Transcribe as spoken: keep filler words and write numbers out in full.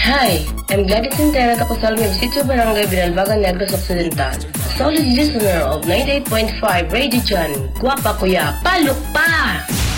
Hi, I'm Gladys Sintera Tacosal ng Sitio Barangay Binalbagan, Negros Occidental. Solid listener of ninety-eight point five Radio Chan. Guwapa kuya, palok pa!